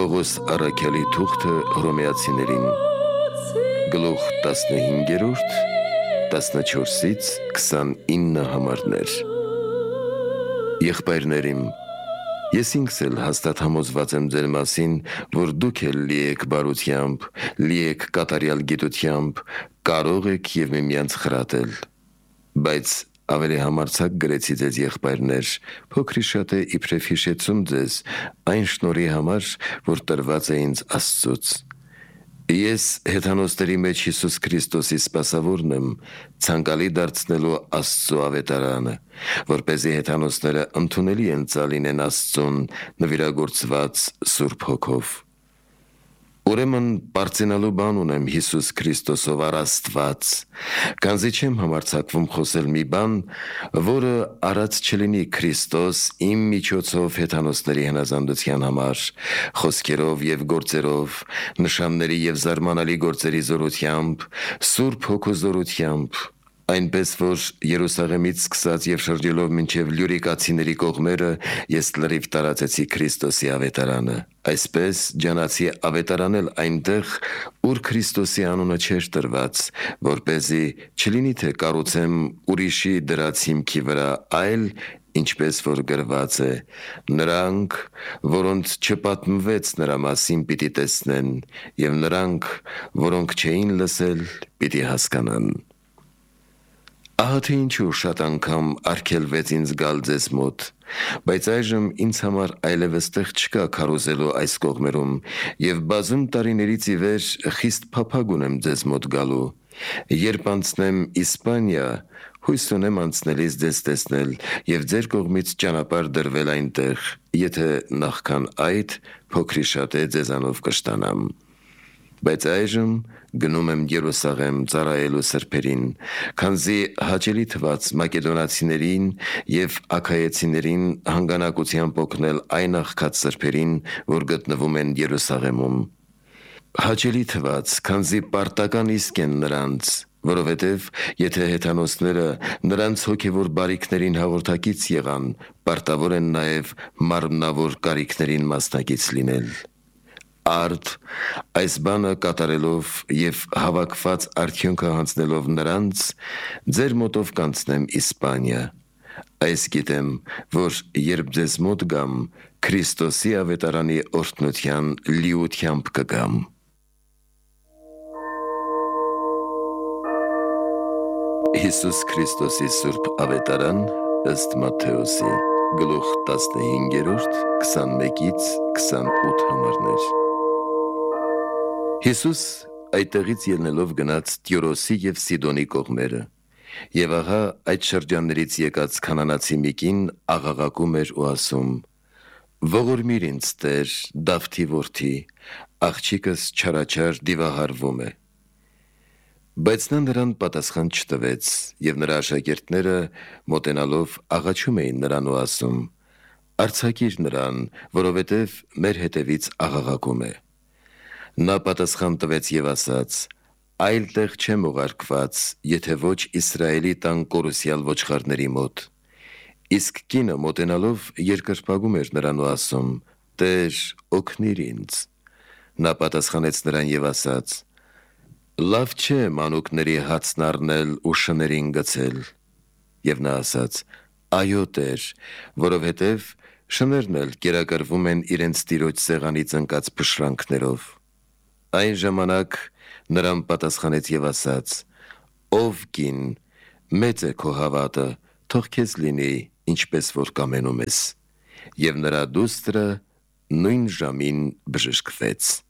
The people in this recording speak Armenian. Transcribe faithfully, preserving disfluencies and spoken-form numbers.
Պողոս առաքյալի թուղթը հռոմեացիներին գլուխ տասնհինգերորդ տասնչորսից քսանինը համարներ։ Եղբայրներիմ, ես ինքս էլ հաստատ համոզված եմ ձեր մասին, որ դուք էլ լի եք բարությամբ, լի եք կատարյալ գիտությամբ, կարող եք և միմյանց խրատել, բայց ավելի համարձակ գրեցի ձեզ եղբայրներ, փոքրի շատ է իբրև հիշեցում ձեզ այն շնորհի համար, որ տրված է ինձ Աստծուց։ Ես հեթանոսների մեջ Հիսուս Քրիստոսի սպասավորն եմ, ցանկալի դարձնելու Աստծո ավետարանը, որպեսզի հեթանոսները ընդունելի ընծալինեն Աստծուն նվիրագործված Սուրբ Հոգով։ Ուրեմն պարծենալու բան ունեմ Հիսուս Քրիստոսով առ Աստված, քանզի չեմ համարձակվում խոսել մի բան, որը արած չլինի Քրիստոս իմ միջոցով հեթանոսների հնազանդության համար, խոսքերով և գործերով, նշանների և զարմանալի գործերի զորությամբ, Սուրբ Հոգու զորությամբ, այնպես որ Երուսաղեմից սկսած և շրջելով մինչև Լյուրիկացիների կողմերը ես լրիվ տարածեցի Քրիստոսի ավետարանը, այսպես ջանացի ավետարանել այնտեղ, ուր Քրիստոսի անունը չէր տրված, որպեսզի չլինի թե կառուցեմ ուրիշի դրած հիմքի վրա, այլ ինչպես որ գրված է. «Նրանք, որոնց չպատմվեց նրա մասին, պիտի տեսնեն, և նրանք, որոնք չէին լսել, պիտի հասկանան»։ Ահա թե ինչու շատ անգամ արգելվեց ինձ գալ ձեզ մոտ, բայց այժմ ինձ համար այլևս տեղ չկա քարոզելու այս կողմերում, և բազում տարիներից ի վեր խիստ փափագ ունեմ ձեզ մոտ գալու։ Երբ անցնեմ Իսպանիա, հույս ունեմ անցնելիս ձեզ տեսնել և ձեր կողմից ճանապարհ դրվել այնտեղ, եթե նախքան այդ փոքրիշատե ձեզանով կշտանամ։ Բայց այժմ գնում եմ Երուսաղեմ ծառայելու սրբերին, քանզի հաճելի թվաց մակեդոնացիներին և աքայեցիներին հանգանակությամբ օգնել այն աղքատ սրբերին, որ գտնվում են Երուսաղեմում։ Հաճելի թվաց, քանզի պարտական իսկ են նրանց, որովհետև եթե հեթանոսները նրանց հոգևոր բարիքներին հաղորդակից եղան, պարտավոր են նաև մարմնավոր կարիքներին մասնակից լինել։ Արդ այս բանը կատարելով և հավաքված արդյունքը հանձնելով նրանց, ձեր մոտով կանցնեմ Իսպանիա։ Այս գիտեմ, որ երբ ձեզ մոտ գամ, Քրիստոսի ավետարանի օրհնության լիությամբ կգամ։ Հիսուս Քրիստոսի Սուրբ Ավետարան ըստ Մատթեոսի գլուխ տասնհինգերորդ քսանմեկից քսանութ համարներ։ Հիսուս այդտեղից ելնելով գնաց Տիրոսի և Սիդոնի կողմերը, և ահա այդ շրջաններից եկած քանանացի մի կին աղաղակում էր ու ասում. «Ողորմիր ինձ, Տեր, Դավթի որդի, աղջիկս չարաչար դիվահարվում է»։ Բայց նա նրան պատասխան չտվեց, և նրա աշակերտները մոտենալով աղաչում էին նրան ու ասում. «Արձակիր նրան, որովհետև մեր հետևից աղաղակում է»։ Նա պատասխան տվեց և ասաց. «Այլ տեղ չեմ ուղարկված, եթե ոչ Իսրայելի տան կորուսյալ ոչխարների մոտ»։ Իսկ կինը մոտենալով երկրպագում էր նրան ու ասում. «Տեր, օգնիր ինձ»։ Նա պատասխանեց նրան և ասաց. «Լավ չէ մանուկների հացն առնել ու շներին գցել»։ Եվ նա ասաց. «Այո, Տեր, որովհետև շներն էլ կերակրվում են իրենց տիրոջ սեղանից ընկած փշրանքներով»։ Այն ժամանակ նրան պատասխանեց և ասաց. «Ով կին, մեծ է քո հավատը, թող քեզ լինի, ինչպես որ կամենում ես»։ Եվ նրա դուստրը նույն ժամին բժշկվեց։